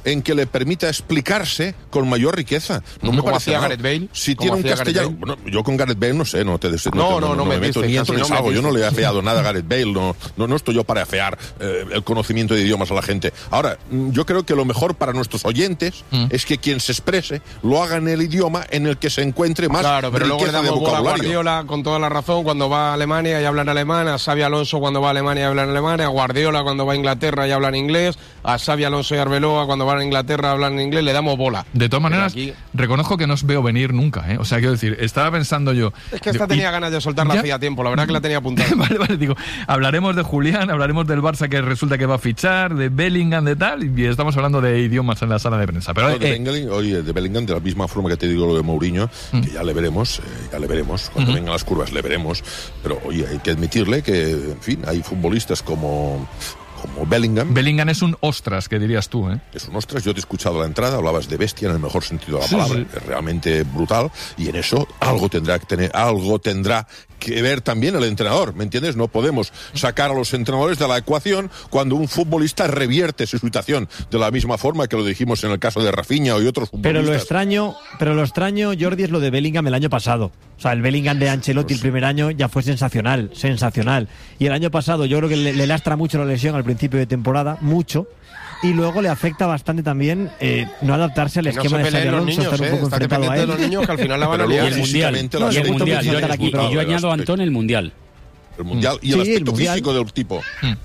en que le permita explicarse con mayor riqueza. No me parece hacía Gareth Bale. Si tiene un castellano... Bueno, yo con Gareth Bale no sé, no me meto ni entro ni salgo. Yo no le he afeado nada a Gareth Bale, no estoy yo para afear el conocimiento de idiomas a la gente. Ahora, yo creo que lo mejor para nuestros oyentes es que quien se exprese lo haga en el idioma en el que se encuentre más pero luego le riqueza de damos bola a vocabulario. Guardiola con toda la razón cuando va a Alemania y habla en alemán, a Xabi Alonso cuando va a Alemania y habla en alemán, a Guardiola cuando va a Inglaterra y habla en inglés, a Xabi Alonso y Arbeloa cuando van a Inglaterra hablan en inglés, le damos bola. De todas maneras, reconozco que no os veo venir nunca, ¿eh? O sea, quiero decir, estaba pensando yo... Es que esta tenía ganas de soltarla hacía tiempo, la verdad que la tenía apuntada. Vale, digo, hablaremos de Julián, hablaremos del Barça que resulta que va a fichar, de Bellingham, de tal, y estamos hablando de idiomas en la sala de prensa. Pero de Bellingham, de la misma forma que te digo lo de Mourinho, que ya le veremos, cuando vengan las curvas le veremos, pero oye, hay que admitirle que, en fin, hay futbolistas como Bellingham. Bellingham es un ostras, que dirías tú, ¿eh? Es un ostras, yo te he escuchado la entrada, hablabas de bestia en el mejor sentido de la palabra, sí. Es realmente brutal, y en eso algo tendrá que ver también el entrenador, ¿me entiendes? No podemos sacar a los entrenadores de la ecuación cuando un futbolista revierte su situación, de la misma forma que lo dijimos en el caso de Rafinha y otros futbolistas. Pero lo extraño, Jordi, es lo de Bellingham el año pasado. O sea, el Bellingham de Ancelotti el primer año ya fue sensacional. Y el año pasado yo creo que le lastra mucho la lesión al principio de temporada, mucho. Y luego le afecta bastante también no adaptarse al esquema de Xabi Alonso, estar un poco enfrentado a él. De los niños que al final la van a liar. Y el Mundial. Yo añado a Antón el Mundial. El Mundial y el aspecto físico del tipo.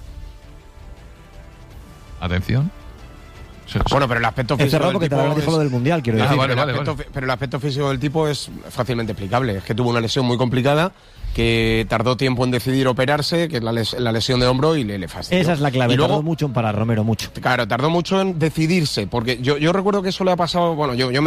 Atención. Bueno, pero el aspecto físico del tipo dijo lo del Mundial, quiero decir. Pero el aspecto físico del tipo es fácilmente explicable. Es que tuvo una lesión muy complicada, que tardó tiempo en decidir operarse, que es la lesión de hombro, y le fastidió. Esa es la clave, y luego, tardó mucho para Romero, mucho. Claro, tardó mucho en decidirse, porque yo recuerdo que eso le ha pasado,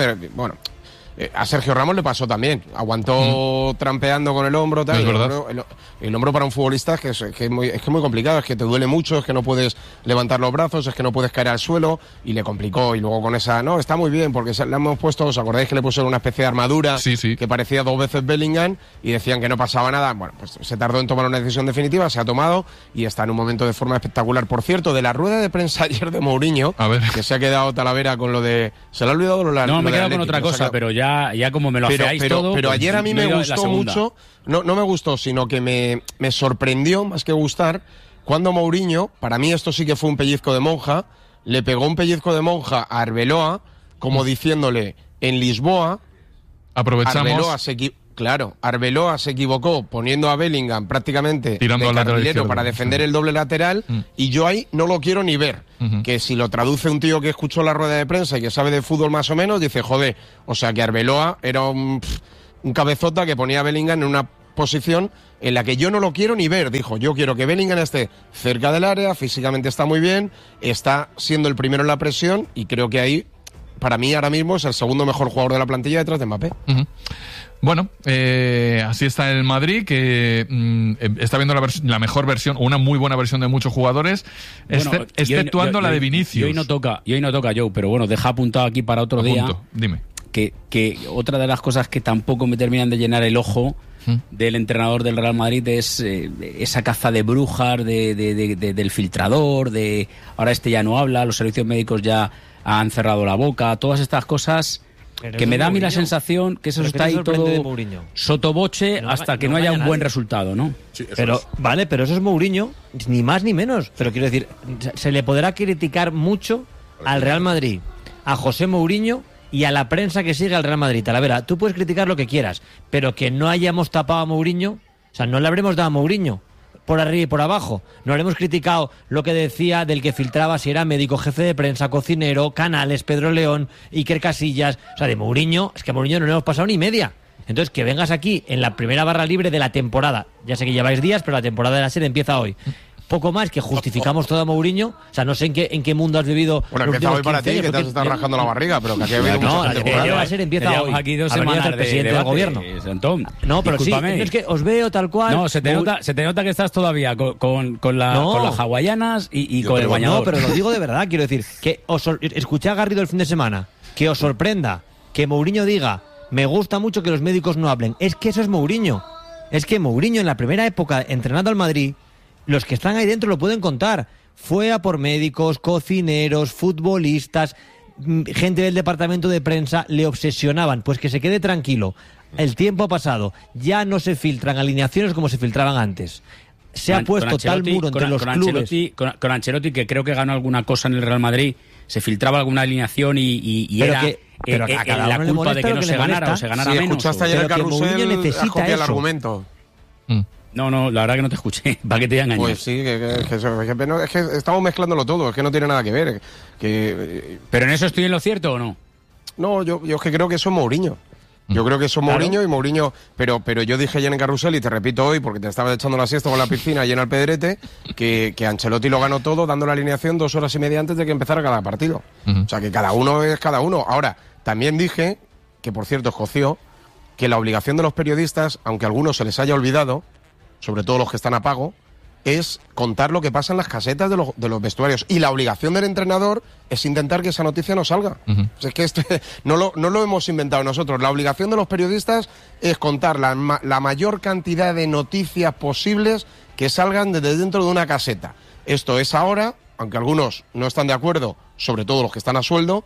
a Sergio Ramos le pasó también. Aguantó trampeando con el hombro, tal. Es verdad. El hombro para un futbolista es que es muy complicado, es que te duele mucho, es que no puedes levantar los brazos, es que no puedes caer al suelo, y le complicó. Y luego con esa, no, está muy bien, porque le hemos puesto, ¿os acordáis que le pusieron una especie de armadura que parecía 2 veces Bellingham, y decían que no pasaba nada? Bueno, pues se tardó en tomar una decisión definitiva, se ha tomado, y está en un momento de forma espectacular. Por cierto, de la rueda de prensa ayer de Mourinho, que se ha quedado Talavera con lo de... ¿Se le ha olvidado lo de No, me he quedado con otra cosa, pero ya como me lo afeáis todo... Pero ayer a mí me gustó mucho, no me gustó, sino que me sorprendió, más que gustar, cuando Mourinho, para mí esto sí que fue un pellizco de monja, le pegó un pellizco de monja a Arbeloa, como diciéndole, en Lisboa, aprovechamos... Arbeloa se equivocó poniendo a Bellingham prácticamente tirando de carrilero para defender el doble lateral, y yo ahí no lo quiero ni ver. Que si lo traduce un tío que escuchó la rueda de prensa y que sabe de fútbol más o menos, dice, joder, o sea que Arbeloa era un cabezota que ponía a Bellingham en una posición en la que yo no lo quiero ni ver. Dijo, yo quiero que Bellingham esté cerca del área, físicamente está muy bien, está siendo el primero en la presión, y creo que ahí, para mí ahora mismo, es el segundo mejor jugador de la plantilla detrás de Mbappé. Bueno, así está el Madrid, que está viendo la mejor versión, una muy buena versión de muchos jugadores, exceptuando la de Vinicius. Y hoy no toca, Joe, pero bueno, deja apuntado aquí para otro día. Dime. Que otra de las cosas que tampoco me terminan de llenar el ojo del entrenador del Real Madrid es esa caza de brujas, del filtrador, ahora ya no habla, los servicios médicos ya han cerrado la boca, todas estas cosas... Que me da a mí la sensación que eso está ahí todo sotoboche hasta que no haya un buen resultado, ¿no? Sí, pero eso es Mourinho, ni más ni menos. Pero quiero decir, se le podrá criticar mucho al Real Madrid, a José Mourinho y a la prensa que sigue al Real Madrid. Talavera, tú puedes criticar lo que quieras, pero que no hayamos tapado a Mourinho, o sea, no le habremos dado a Mourinho por arriba y por abajo. No habremos criticado lo que decía del que filtraba, si era médico, jefe de prensa, cocinero, Canales, Pedro León, Iker Casillas. O sea, de Mourinho, es que a Mourinho no le hemos pasado ni media. Entonces, que vengas aquí en la primera barra libre de la temporada, ya sé que lleváis días, pero la temporada de la serie empieza hoy. Poco más que justificamos todo a Mourinho. O sea, no sé en qué mundo has vivido. Bueno, empieza hoy para ti, que te has estado rajando la barriga, pero que aquí ha habido la temporada de la serie empieza hoy. Aquí 2 semanas el presidente del gobierno. Antón, no, pero discúlpame. Sí, es que os veo tal cual. No, se te nota que estás todavía con las hawaianas y con el bañador. No, pero lo digo de verdad, quiero decir, que escuché a Garrido el fin de semana, que os sorprenda, que Mourinho diga, me gusta mucho que los médicos no hablen. Es que eso es Mourinho. Es que Mourinho en la primera época, entrenando al Madrid, los que están ahí dentro lo pueden contar. Fue a por médicos, cocineros, futbolistas, gente del departamento de prensa le obsesionaban. Pues que se quede tranquilo. El tiempo ha pasado. Ya no se filtran alineaciones como se filtraban antes. Se ha puesto tal muro entre los clubes. Con Ancelotti, que creo que ganó alguna cosa en el Real Madrid, se filtraba alguna alineación y era la culpa de que no se ganara o se ganara menos. Escuchaste ayer el Carrusel, acopia el argumento. No, la verdad que no te escuché. ¿Para qué te voy a engañar? Pues sí, es que estamos mezclándolo todo, es que no tiene nada que ver. ¿Pero en eso estoy en lo cierto o no? No, yo es que creo que eso es Mourinho. Yo creo que eso es Mourinho y Mourinho... Pero yo dije ayer en Carrusel, y te repito hoy, porque te estabas echando la siesta con la piscina llena al Pedrete, que Ancelotti lo ganó todo dando la alineación 2 horas y media antes de que empezara cada partido. O sea, que cada uno es cada uno. Ahora, también dije, que por cierto escoció, que la obligación de los periodistas, aunque a algunos se les haya olvidado, sobre todo los que están a pago, es contar lo que pasa en las casetas de los vestuarios. Y la obligación del entrenador es intentar que esa noticia no salga. O sea, es que no lo hemos inventado nosotros. La obligación de los periodistas es contar la mayor cantidad de noticias posibles que salgan desde dentro de una caseta. Esto es ahora, aunque algunos no están de acuerdo, sobre todo los que están a sueldo,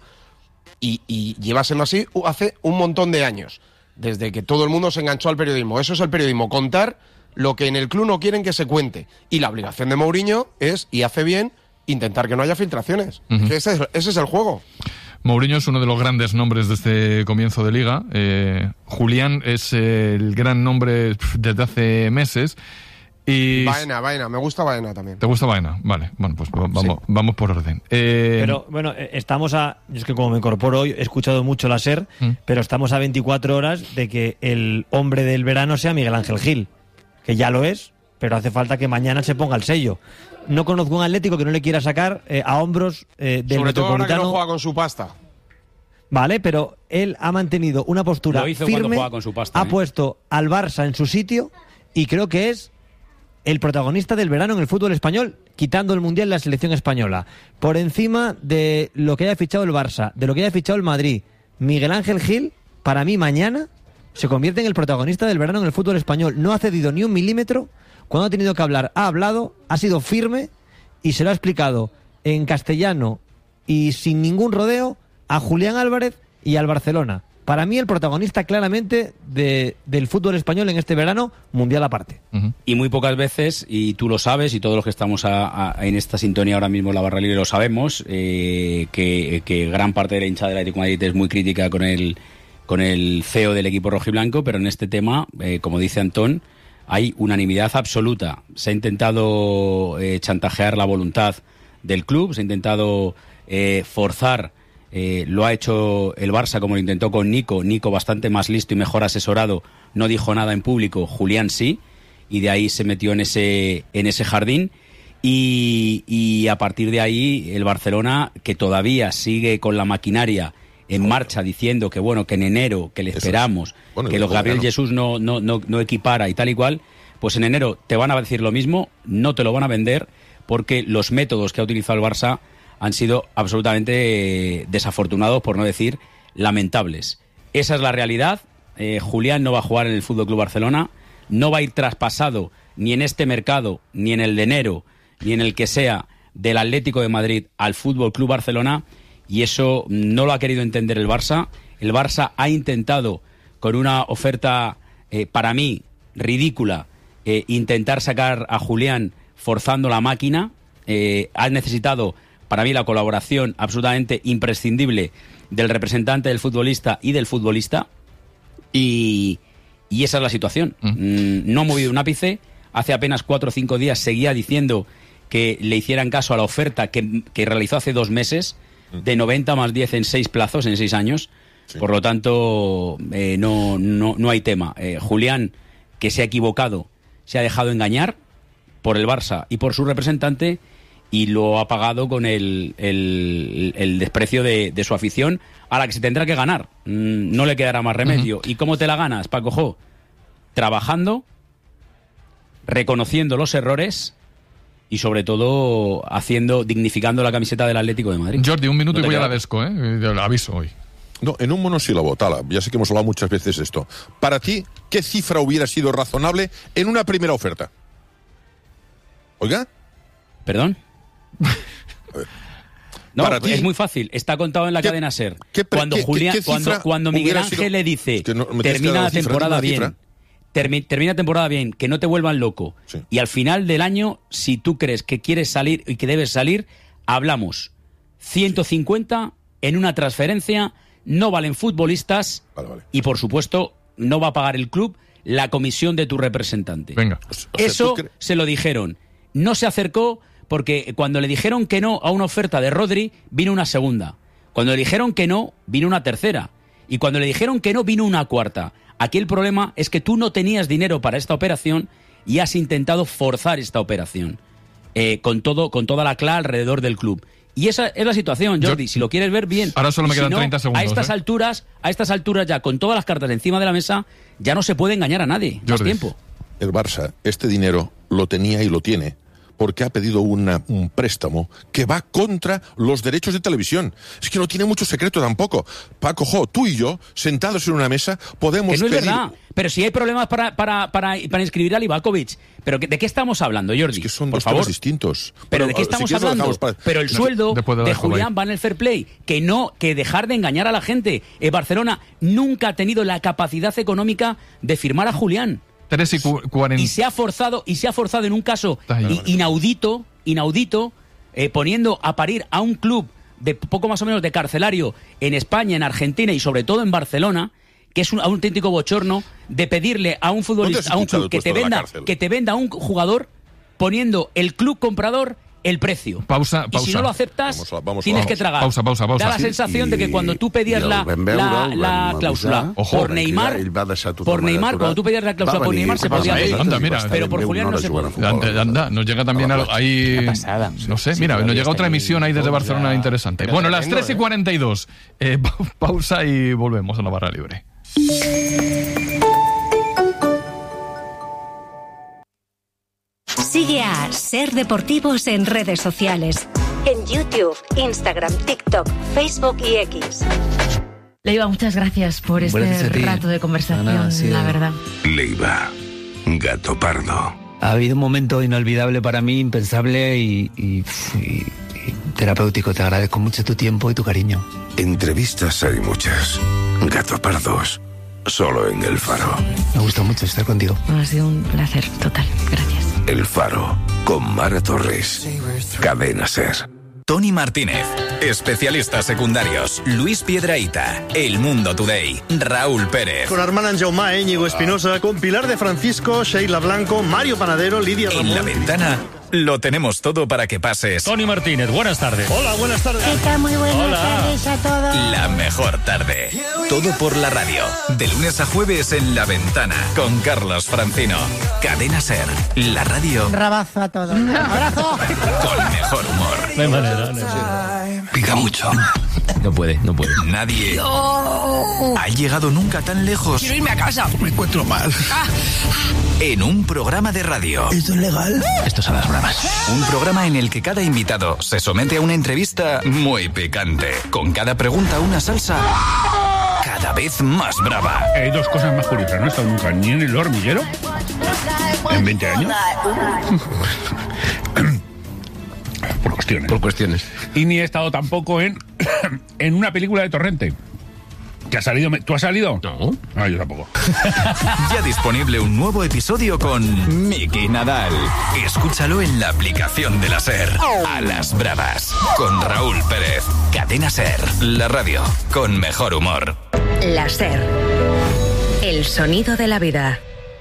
y lleva siendo así hace un montón de años, desde que todo el mundo se enganchó al periodismo. Eso es el periodismo, contar lo que en el club no quieren que se cuente. Y la obligación de Mourinho es, y hace bien, intentar que no haya filtraciones. Que ese es el juego. Mourinho es uno de los grandes nombres de este comienzo de Liga. Julián es el gran nombre desde hace meses. Y Baena, me gusta Baena también. ¿Te gusta Baena? Vale, bueno, pues vamos por orden. Pero bueno, yo es que como me incorporo hoy, he escuchado mucho la SER, pero estamos a 24 horas de que el hombre del verano sea Miguel Ángel Gil, que ya lo es, pero hace falta que mañana se ponga el sello. No conozco un Atlético que no le quiera sacar a hombros del Sobre todo ahora que Metropolitano. no juega con su pasta. Vale, pero él ha mantenido una postura Lo hizo firme, cuando jugaba con su pasta, ha puesto al Barça en su sitio y creo que es el protagonista del verano en el fútbol español, quitando el Mundial la selección española. Por encima de lo que haya fichado el Barça, de lo que haya fichado el Madrid, Miguel Ángel Gil, para mí mañana se convierte en el protagonista del verano en el fútbol español. No ha cedido ni un milímetro. Cuando ha tenido que hablar, ha hablado, ha sido firme y se lo ha explicado en castellano y sin ningún rodeo a Julián Álvarez y al Barcelona. Para mí el protagonista claramente del fútbol español en este verano, mundial aparte. Y muy pocas veces, y tú lo sabes, y todos los que estamos en esta sintonía ahora mismo en la Barra Libre lo sabemos, que gran parte de la hinchada del Atlético de Madrid es muy crítica con el CEO del equipo rojiblanco, pero en este tema, como dice Antón, hay unanimidad absoluta. Se ha intentado chantajear la voluntad del club, se ha intentado forzar, lo ha hecho el Barça como lo intentó con Nico bastante más listo y mejor asesorado, no dijo nada en público, Julián sí, y de ahí se metió en ese jardín, y a partir de ahí el Barcelona, que todavía sigue con la maquinaria en marcha diciendo que bueno, que en enero, que le esperamos, que los Gabriel Jesús no equipara y tal y cual, pues en enero te van a decir lo mismo, no te lo van a vender, porque los métodos que ha utilizado el Barça han sido absolutamente desafortunados, por no decir lamentables. Esa es la realidad. Julián no va a jugar en el FC Barcelona, no va a ir traspasado ni en este mercado, ni en el de enero, ni en el que sea, del Atlético de Madrid al FC Barcelona, y eso no lo ha querido entender el Barça. El Barça ha intentado, con una oferta para mí ridícula, intentar sacar a Julián forzando la máquina. Ha necesitado, para mí, la colaboración absolutamente imprescindible del representante del futbolista y del futbolista, y esa es la situación. No ha movido un ápice. Hace apenas 4 o 5 días seguía diciendo que le hicieran caso a la oferta que realizó hace 2 meses, de 90 más 10 en 6 plazos, en 6 años. Sí. Por lo tanto, no hay tema. Julián, que se ha equivocado, se ha dejado engañar por el Barça y por su representante, y lo ha pagado con el desprecio de su afición, a la que se tendrá que ganar. No le quedará más remedio. ¿Y cómo te la ganas, Paco Jo? Trabajando, reconociendo los errores y sobre todo dignificando la camiseta del Atlético de Madrid. Jordi, un minuto y voy a la Desco, lo aviso hoy. No, en un monosílabo, Tala, ya sé que hemos hablado muchas veces de esto. Para ti, ¿qué cifra hubiera sido razonable en una primera oferta? ¿Oiga? ¿Perdón? No, para ti, es muy fácil. Está contado en la cadena SER. Cuando Miguel Ángel le dice termina la temporada bien, termina temporada bien, que no te vuelvan loco. Sí. Y al final del año, si tú crees que quieres salir y que debes salir, hablamos. 150 en una transferencia, no valen futbolistas y, por supuesto, no va a pagar el club la comisión de tu representante. Venga. Eso se lo dijeron. No se acercó porque cuando le dijeron que no a una oferta de Rodri, vino una segunda. Cuando le dijeron que no, vino una tercera. Y cuando le dijeron que no, vino una cuarta. Aquí el problema es que tú no tenías dinero para esta operación y has intentado forzar esta operación. Con toda la cla alrededor del club. Y esa es la situación, Jordi. Si lo quieres ver, bien. Ahora solo me quedan 30 segundos. A estas alturas ya, con todas las cartas encima de la mesa, ya no se puede engañar a nadie. Jordi. Más tiempo. El Barça, este dinero lo tenía y lo tiene porque ha pedido un préstamo que va contra los derechos de televisión. Es que no tiene mucho secreto tampoco. Paco Jo, tú y yo, sentados en una mesa, podemos pedir... Que no es verdad, pero si hay problemas para inscribir a Livakovic. ¿Pero de qué estamos hablando, Jordi? Es que son dos temas distintos. ¿Pero de qué estamos hablando? Pero el sueldo de Julián va en el fair play. Que dejar de engañar a la gente. Barcelona nunca ha tenido la capacidad económica de firmar a Julián. 3:40. Y se ha forzado en un caso inaudito, poniendo a parir a un club de poco más o menos de carcelario en España, en Argentina y sobre todo en Barcelona, que es un auténtico bochorno de pedirle a un futbolista, a un club que te venda a un jugador poniendo el club comprador el precio. Pausa. Y si no lo aceptas, tienes que tragar. Pausa. Da la sensación de que cuando tú pedías la cláusula por Neymar, cuando tú pedías la cláusula por Neymar se podía hacer. Pero por Julián no se puede. Anda, nos llega también ahí... No sé, mira, nos llega otra emisión ahí desde Barcelona interesante. Bueno, las 3:42. Pausa y volvemos a la barra libre. Sigue a Ser Deportivos en redes sociales. En YouTube, Instagram, TikTok, Facebook y X. Leiva, muchas gracias por este rato de conversación, la verdad. Leiva, gato pardo. Ha habido un momento inolvidable para mí, impensable y terapéutico. Te agradezco mucho tu tiempo y tu cariño. Entrevistas hay muchas. Gato pardos, solo en El Faro. Me gustó mucho estar contigo. Ha sido un placer total, gracias. El Faro, con Mara Torres. Cadena SER. Tony Martínez, especialistas secundarios, Luis Piedrahita, El Mundo Today, Raúl Pérez. Con Armand Jaumá, Íñigo Espinosa, con Pilar de Francisco, Sheila Blanco, Mario Panadero, Lidia Ramón. En La Ventana lo tenemos todo para que pases. Tony Martínez, buenas tardes. Hola, buenas tardes. ¿Qué tal? Muy buenas tardes a todos. La mejor tarde. Todo por la radio. De lunes a jueves en La Ventana. Con Carlos Francino. Cadena SER. La radio. Rabazo a todos. ¡Abrazo! Con mejor humor. De manera. Pica mucho. No puede. Nadie ha llegado nunca tan lejos. Quiero irme a casa. Me encuentro mal. En un programa de radio. ¿Esto es legal? Esto son las bravas. Un programa en el que cada invitado se somete a una entrevista muy picante. Con cada pregunta una salsa cada vez más brava. Hay dos cosas más curiosas. No he estado nunca ni en El Hormiguero en 20 años. Por cuestiones. Y ni he estado tampoco en una película de Torrente. ¿Que ha salido? ¿Tú has salido? No. Ah, yo tampoco. Ya disponible un nuevo episodio con Miki Nadal. Escúchalo en la aplicación de la SER. A las bravas. Con Raúl Pérez. Cadena SER. La radio con mejor humor. La SER. El sonido de la vida.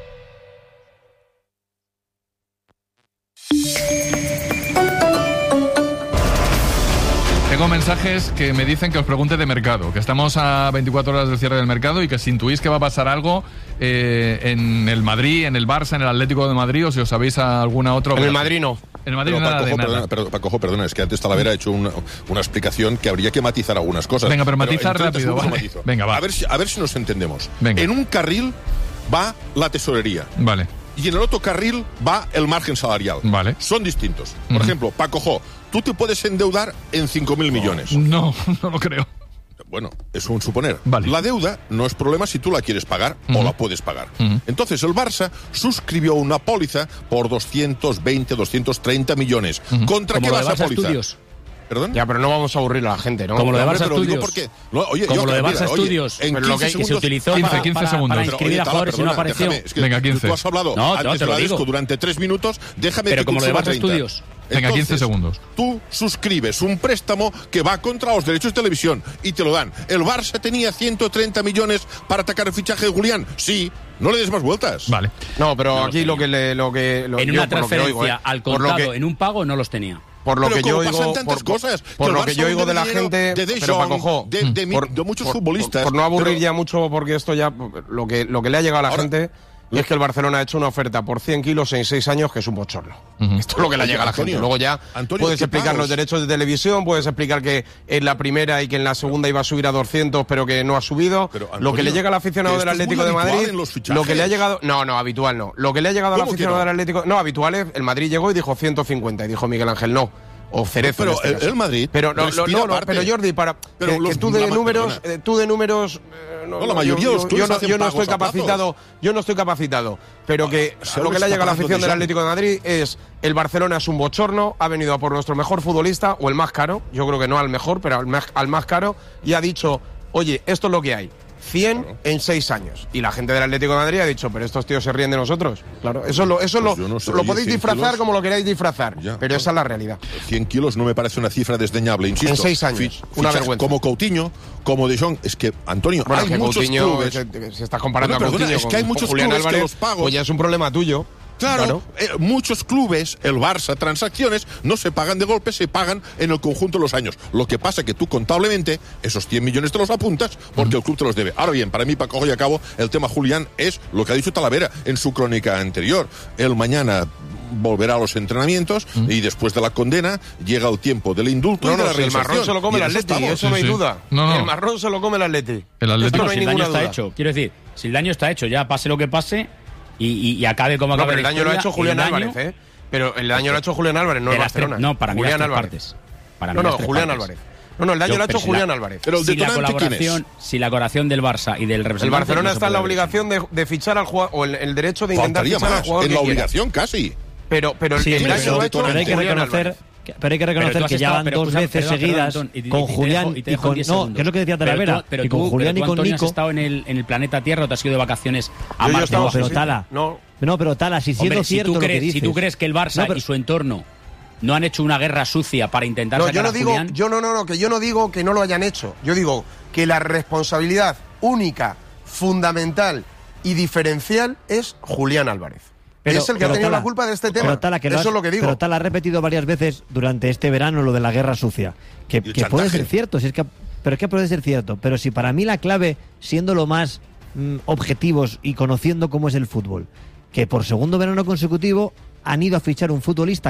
Tengo mensajes que me dicen que os pregunte de mercado, que estamos a 24 horas del cierre del mercado y que si intuís que va a pasar algo en el Madrid, en el Barça, en el Atlético de Madrid, o si os sabéis alguna otra... En el Madrid no. En el Madrid nada de nada. Paco, perdona, es que antes Talavera ha hecho una explicación que habría que matizar algunas cosas. Venga, pero matiza rápido, ¿vale? Venga, va. A ver si nos entendemos. Venga. En un carril va la tesorería. Vale. Y en el otro carril va el margen salarial. Vale. Son distintos. Por ejemplo, Paco Jo, tú te puedes endeudar en 5.000 millones. No lo creo. Bueno, es un suponer. Vale. La deuda no es problema si tú la quieres pagar o la puedes pagar. Entonces el Barça suscribió una póliza por 220, 230 millones. ¿Contra qué vas a póliza? ¿Perdón? Ya, pero no vamos a aburrir a la gente, ¿no? Como lo de Barça Pero digo Studios. porque- no, oye, Como yo, lo de mira, Barça oye, Studios, en pero 15 que se segundos- utilizó 15 segundos. para Pero, inscribir a Tala, jugadores y no perdona, apareció. déjame, es que Venga, 15. Tú has hablado No, antes te de lo la digo. disco durante 3 minutos, déjame Pero que como lo de consuma Barça 30. Studios. Venga, 15 Entonces, segundos. Tú suscribes un préstamo que va contra los derechos de televisión y te lo dan. ¿El Barça tenía 130 millones para atacar el fichaje de Julián? Sí. No le des más vueltas. Vale. No, pero No aquí los lo que le... Lo que, lo, En yo, una por lo que oigo, transferencia al por lo contado, que- en un pago, no los tenía. Por lo Pero que yo como pasan oigo, tantas cosas, por que lo el que Barça yo oigo de la dinero gente, de De pero Jong, Paco, de muchos futbolistas. por no aburrir pero- ya mucho, porque esto ya, lo que le ha llegado a la gente es que el Barcelona ha hecho una oferta por 100 kilos en 6 años, que es un bochorno. Esto es lo que le Oye, llega a la Antonio, gente. Luego ya Antonio, puedes ¿qué explicar pagos? los derechos de televisión, puedes explicar que en la primera y que en la segunda iba a subir a 200, pero que no ha subido. Pero, Lo que Antonio, le llega al aficionado que del esto es muy Atlético de habitual Madrid, en los fichajes. lo que le ha llegado... No, habitual no. Lo que le ha llegado al ¿Cómo que aficionado no? del Atlético... No, habitual es, el Madrid llegó y dijo 150, y dijo Miguel Ángel, no. O Cerezo. Pero en este caso. el Madrid Pero no, respira aparte. pero Jordi, para Pero que los- tú de la- números, perdona. No, la mayoría de los clubes yo hacen no pagos estoy a plazos. capacitado, yo no estoy capacitado, pero que se lo que le ha está llegado a la pagando afición De del Jong. Atlético de Madrid es el Barcelona es un bochorno, ha venido a por nuestro mejor futbolista o el más caro, yo creo que no al mejor, pero al más caro, y ha dicho, oye, esto es lo que hay. 100 en 6 años. Y la gente del Atlético de Madrid ha dicho, pero estos tíos se ríen de nosotros. Claro, eso Pues yo no sé, lo oye, podéis 100 disfrazar kilos. como lo queráis disfrazar, Ya, pero esa es la realidad. 100 kilos no me parece una cifra desdeñable, insisto. En 6 años, una Fichaje vergüenza. Como Coutinho, como De Jong. Es que, Antonio, Bueno, hay que muchos Coutinho, clubes... si estás comparando Bueno, a perdona, Coutinho es que hay con muchos Julián clubes que Álvarez, los pagos- pues ya es un problema tuyo. Claro, muchos clubes, el Barça, transacciones, no se pagan de golpe, se pagan en el conjunto de los años. Lo que pasa es que tú contablemente esos 100 millones te los apuntas porque el club te los debe. Ahora bien, para mí, para cojo y a cabo, el tema Julián es lo que ha dicho Talavera en su crónica anterior. Él mañana volverá a los entrenamientos y después de la condena llega el tiempo del indulto y de la si el marrón reinserción. se lo come Y el en eso Atleti, estamos. eso no hay Sí, sí. duda. No. El marrón se lo come el Atleti. El Atleti. Esto no hay si el ninguna daño está duda. hecho, quiero decir, si el daño está hecho, ya pase lo que pase y acabe como No, acabe pero el la daño lo ha historia, hecho Julián el daño Álvarez, ¿eh? Pero el daño lo ha hecho Julián Álvarez, no de el las tres- Barcelona. no, para mí Julián las tres Álvarez. partes. Para mí No, las tres Julián partes. Álvarez. No, el daño lo ha hecho Pero si Julián la- Álvarez. Pero el si la detonante, ¿quién es? colaboración del Barça y del representante... El Barcelona no se está en la puede ver. obligación de fichar al jugador, o el derecho de intentar Faltaría fichar al más, jugador en que la quiera. obligación casi. Pero Sí, el pero, daño lo ha hecho pero hay que Julián reconocer, Álvarez. pero hay que reconocer Pero tú has que ya estado- van pero dos escucha, veces perdón, seguidas Antón, y con te Julián dejo- y te y dejo con 10 no, segundos. que es lo que decía Talavera, Pero y con Julián y tú, con Antonio, Nico. ¿has estado en el planeta Tierra o te has ido de vacaciones a Yo Marte? estaba, pero sí, sí. Tala. No, Pero Tala, si siendo Hombre, cierto lo que dices. si tú crees que el Barça No, pero- y su entorno no han hecho una guerra sucia para intentar no, sacar yo no a digo, Julián... que yo no digo que no lo hayan hecho. Yo digo que la responsabilidad única, fundamental y diferencial es Julián Álvarez. Es el que ha tenido Tala, la culpa de este tema. pero Tala, que Eso has- es lo que digo. Pero Tala ha repetido varias veces durante este verano lo de la guerra sucia. Que chantaje. puede ser cierto, si es que, pero es que puede ser cierto. Pero si para mí la clave, siendo lo más objetivos y conociendo cómo es el fútbol, que por segundo verano consecutivo han ido a fichar un futbolista